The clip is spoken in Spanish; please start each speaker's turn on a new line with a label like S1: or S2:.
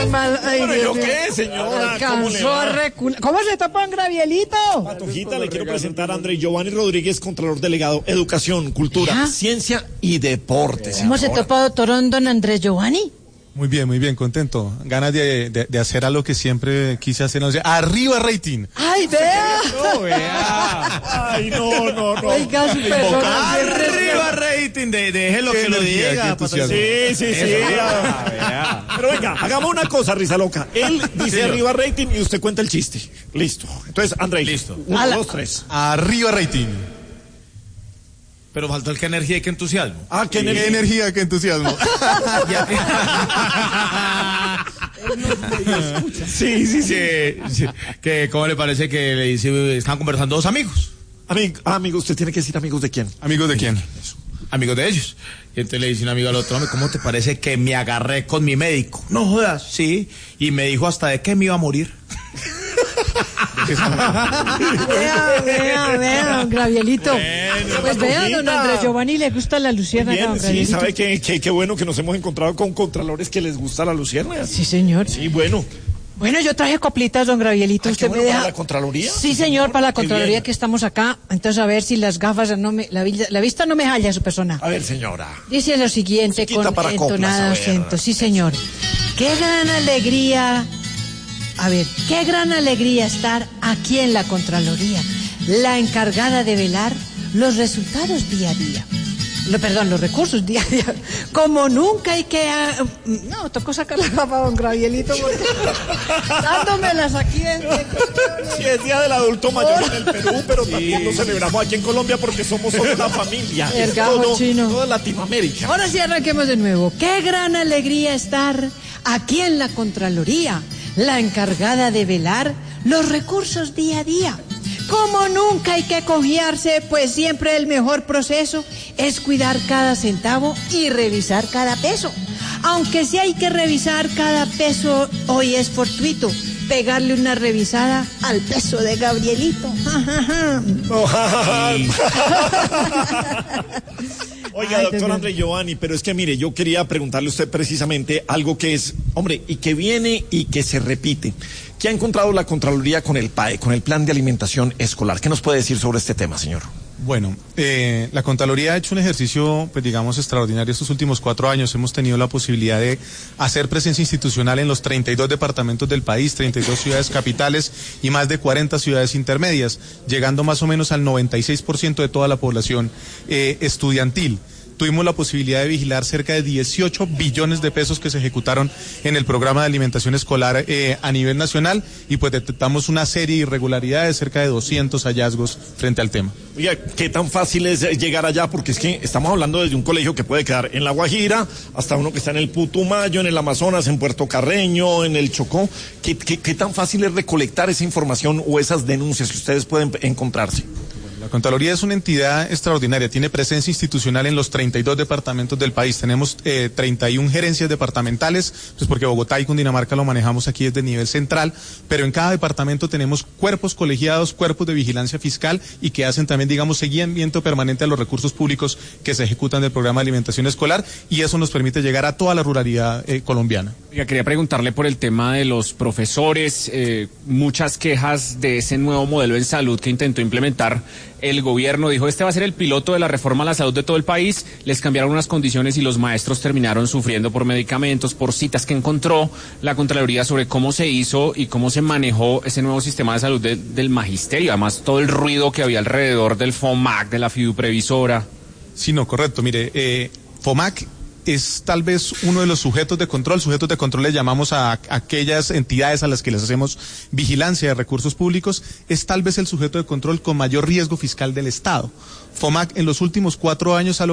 S1: mal. Ay,
S2: ¿Pero
S1: Dios
S2: yo
S1: mío.
S2: qué, señora?
S1: Alcanzó a recular. ¿Cómo se tapa un Gravielito?
S2: Patojita, le quiero presentar a André Giovanni Rodríguez, Contralor Delegado, Educación, Cultura,
S1: ¿Ya?
S2: Ciencia y Deportes.
S1: ¿Cómo se topa, doctor don Andrés Giovanni?
S3: Muy bien, contento. Ganas de hacer algo que siempre quise hacer. No sé, ¡arriba rating!
S1: ¡Ay, vea!
S3: No, vea.
S2: Ay, no.
S1: Oiga, su persona.
S3: ¡Arriba rating! Déjelo que lo diga.
S2: Sí. Pero venga, hagamos una cosa, risa loca. Él dice arriba rating y usted cuenta el chiste. Listo. Entonces, André.
S3: Listo.
S2: 1, 2, 3.
S3: ¡Arriba rating!
S4: Pero faltó el que energía y que entusiasmo.
S2: Ah, qué
S3: ¡Qué
S2: energía.
S3: energía, qué entusiasmo!
S4: Sí. Que, ¿cómo le parece que le dice, estaban conversando dos amigos?
S2: Amigo, usted tiene que decir amigos de quién.
S3: ¿Amigos de quién?
S4: Amigos de ellos. Y entonces le dice un amigo al otro, hombre, ¿cómo te parece que me agarré con mi médico? No jodas, sí. Y me dijo hasta de qué me iba a morir.
S1: Vea, don Gravielito.
S2: Bueno,
S1: Pues vea, don Andrés Giovanni le gusta la luciérnaga, don
S2: Bien, sí,
S1: Gravielito.
S2: sabe qué bueno que nos hemos encontrado con contralores que les gusta la luciérnaga.
S1: Sí, señor.
S2: Sí, bueno.
S1: Bueno, yo traje coplitas, don Gravielito.
S2: Ay,
S1: ¿Usted
S2: qué
S1: me
S2: bueno,
S1: deja?
S2: ¿para la Contraloría?
S1: Sí, señor, para la
S2: Qué
S1: Contraloría
S2: bien.
S1: que estamos acá. Entonces, a ver si las gafas no me... La vista no me halla su persona.
S2: A ver, señora.
S1: Dice lo siguiente
S2: Musiquita
S1: con
S2: para coplas,
S1: entonado
S2: a ver.
S1: acento. Sí, señor. Qué gran alegría. A ver, qué gran alegría estar aquí en la Contraloría, la encargada de velar los resultados día a día. Los recursos día a día. Como nunca hay que... No, tocó sacar la gafa, don Gravielito, porque... dándomelas aquí en...
S2: Sí, es Día del Adulto Mayor en el Perú, pero también lo celebramos aquí en Colombia porque somos una familia.
S1: El
S2: Es
S1: gajo
S2: todo,
S1: chino.
S2: toda Latinoamérica.
S1: Ahora sí arranquemos de nuevo. Qué gran alegría estar aquí en la Contraloría, la encargada de velar los recursos día a día. Como nunca hay que confiarse, pues siempre el mejor proceso es cuidar cada centavo y revisar cada peso. Aunque si hay que revisar cada peso, hoy es fortuito pegarle una revisada al peso de Gabrielito.
S2: Oiga,
S1: Ay,
S2: doctor
S1: Dios
S2: André Giovanni, pero es que mire, yo quería preguntarle a usted precisamente algo que es, hombre, y que viene y que se repite. ¿Qué ha encontrado la Contraloría con el PAE, con el Plan de Alimentación Escolar? ¿Qué nos puede decir sobre este tema, señor?
S3: Bueno, la Contraloría ha hecho un ejercicio, pues digamos, extraordinario estos últimos 4 años. Hemos tenido la posibilidad de hacer presencia institucional en los 32 departamentos del país, 32 ciudades capitales y más de 40 ciudades intermedias, llegando más o menos al 96% de toda la población estudiantil. Tuvimos la posibilidad de vigilar cerca de 18 billones de pesos que se ejecutaron en el programa de alimentación escolar a nivel nacional y pues detectamos una serie de irregularidades, cerca de 200 hallazgos frente al tema.
S2: Oiga, ¿qué tan fácil es llegar allá? Porque es que estamos hablando desde un colegio que puede quedar en La Guajira hasta uno que está en el Putumayo, en el Amazonas, en Puerto Carreño, en el Chocó. ¿Qué tan fácil es recolectar esa información o esas denuncias que ustedes pueden encontrarse?
S3: La Contraloría es una entidad extraordinaria, tiene presencia institucional en los 32 departamentos del país. Tenemos 31 gerencias departamentales, pues porque Bogotá y Cundinamarca lo manejamos aquí desde el nivel central, pero en cada departamento tenemos cuerpos colegiados, cuerpos de vigilancia fiscal y que hacen también, digamos, seguimiento permanente a los recursos públicos que se ejecutan del programa de alimentación escolar y eso nos permite llegar a toda la ruralidad colombiana.
S5: Oiga, quería preguntarle por el tema de los profesores, muchas quejas de ese nuevo modelo en salud que intentó implementar el gobierno. Dijo, este va a ser el piloto de la reforma a la salud de todo el país. Les cambiaron unas condiciones y los maestros terminaron sufriendo por medicamentos, por citas que encontró la Contraloría sobre cómo se hizo y cómo se manejó ese nuevo sistema de salud del magisterio. Además, todo el ruido que había alrededor del FOMAC, de la fiduprevisora.
S3: Sí, no, correcto. Mire, FOMAC es tal vez uno de los sujetos de control. Sujetos de control le llamamos a aquellas entidades a las que les hacemos vigilancia de recursos públicos. Es tal vez el sujeto de control con mayor riesgo fiscal del Estado. FOMAC en los últimos 4 años ha logrado